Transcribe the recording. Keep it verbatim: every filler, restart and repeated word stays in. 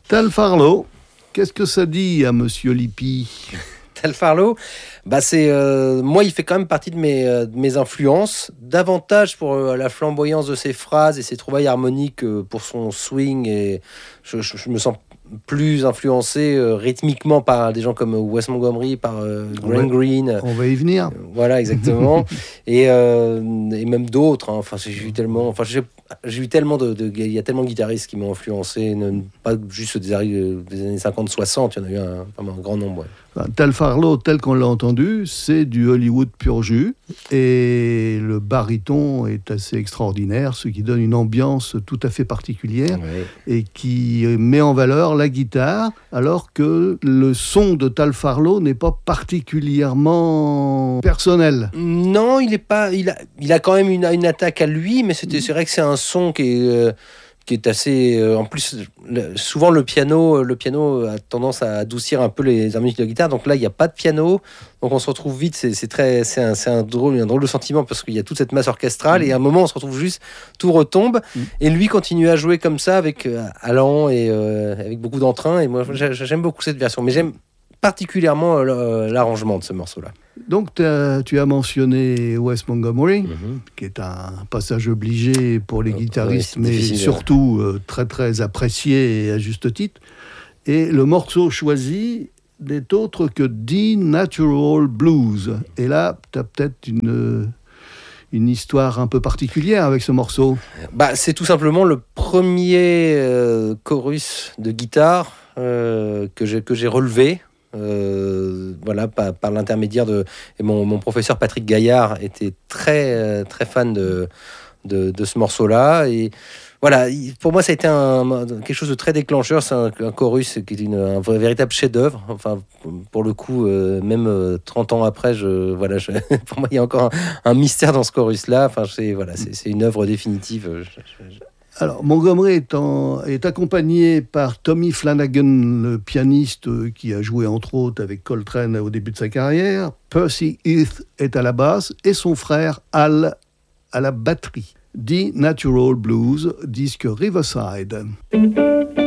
Tal Farlow, qu'est-ce que ça dit à Monsieur Lippi? Tal Farlow, bah c'est euh, moi, il fait quand même partie de mes, euh, de mes influences, davantage pour euh, la flamboyance de ses phrases et ses trouvailles harmoniques euh, pour son swing. Et je, je, je me sens plus influencé euh, rythmiquement par des gens comme Wes Montgomery, par euh, Graham Greene. On va y venir. Euh, voilà, exactement. et, euh, et même d'autres. Hein. Enfin, j'ai eu tellement. Enfin, j'ai, j'ai eu tellement de, de. Il y a tellement de guitaristes qui m'ont influencé, ne, pas juste des, des années cinquante soixante. Il y en a eu un, vraiment un grand nombre. Ouais. Tal Farlow, tel qu'on l'a entendu, c'est du Hollywood pur jus. Et le baryton est assez extraordinaire, ce qui donne une ambiance tout à fait particulière Ouais. et qui met en valeur la guitare, alors que le son de Tal Farlow n'est pas particulièrement personnel. Non, il est pas. Il a, il a quand même une, une attaque à lui, mais c'était, c'est vrai que c'est un son qui est. Euh, qui est assez. Euh, en plus, le, souvent le piano, le piano a tendance à adoucir un peu les harmoniques de la guitare. Donc là, il n'y a pas de piano, donc on se retrouve vite. C'est, c'est très, c'est un, c'est un drôle, un drôle de sentiment parce qu'il y a toute cette masse orchestrale mmh. et à un moment, on se retrouve juste, tout retombe mmh. et lui continue à jouer comme ça avec euh, allant et euh, avec beaucoup d'entrain. Et moi, j'aime beaucoup cette version, mais j'aime particulièrement euh, l'arrangement de ce morceau-là. Donc, tu as mentionné Wes Montgomery, mm-hmm. qui est un passage obligé pour les guitaristes, oui, mais difficile, surtout euh, très très apprécié et à juste titre. Et le morceau choisi n'est autre que The Natural Blues. Et là, tu as peut-être une, une histoire un peu particulière avec ce morceau. Bah, c'est tout simplement le premier euh, chorus de guitare euh, que j'ai, que j'ai relevé. Euh, voilà, par, par l'intermédiaire de et mon, mon professeur Patrick Gaillard était très très fan de de, de ce morceau-là et voilà, pour moi ça a été un, quelque chose de très déclencheur. C'est un, un chorus qui est une, un vrai, véritable chef-d'œuvre. Enfin, pour le coup, euh, même euh, trente ans après, je voilà, je, pour moi il y a encore un, un mystère dans ce chorus-là. Enfin, c'est voilà, c'est, c'est une œuvre définitive. Je, je, je... Alors, Montgomery est, en, est accompagné par Tommy Flanagan, le pianiste qui a joué entre autres avec Coltrane au début de sa carrière. Percy Heath est à la basse et son frère Al à la batterie. The Natural Blues, disque Riverside.